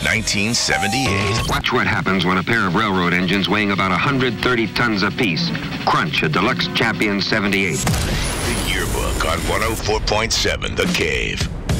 1978. Watch what happens when a pair of railroad engines weighing about 130 tons apiece crunch a Deluxe Champion 78. The Yearbook on 104.7 The Cave.